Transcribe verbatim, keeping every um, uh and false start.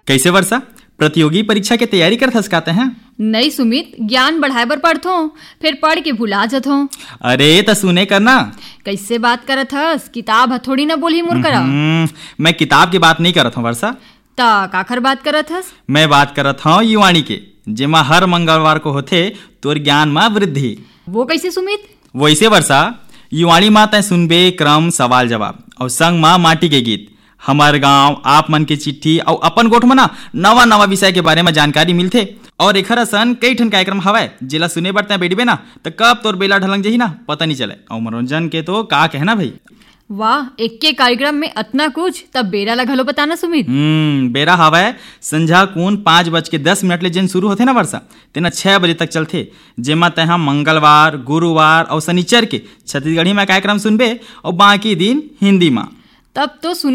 कैसे वर्षा, प्रतियोगी परीक्षा के तैयारी करत हस काते हैं? नहीं सुमित, ज्ञान बढ़ाए बर पढ़थो, फिर पढ़ के भुला जथो। अरे त सुने करना। कैसे बात करत हस? किताब हथोड़ी न बोली मुर करा। मैं किताब की बात नहीं करत हूँ वर्षा। ता काखर बात करत हस? मैं बात करत हूँ युवाणी के, जेमा हर मंगलवार को होथे तोर ज्ञान में वृद्धि। वो कैसे सुमित? वैसे वर्षा, युवाणी माँ तय सुनबे क्रम सवाल जवाब और संग माँ माटी के गीत, हमार गांव, आप मन के चिट्ठी और अपन गोठ मना नवा नवा विषय के बारे में जानकारी मिलथे। और एखर असन कई ठन कार्यक्रम हवय जेला सुने बर तय बैठबे ना तो कब तोर बेला ढलंग जही ना पता नहीं चले। और मनोरंजन के तो का कहना भाई। वाह, एक के कार्यक्रम में अतना कुछ, तब बेरा ला घलो बताना सुमित। हम्म बेरा हवय संझा कून पाँच बज के दस मिनट ले जेन शुरू होथे ना वर्षा, तेना छह बजे तक चलथे, जेमा तय मंगलवार, गुरुवार और शनिचर के छत्तीसगढ़ी में कार्यक्रम सुनबे और बाकी दिन हिंदी में। तब तो सुन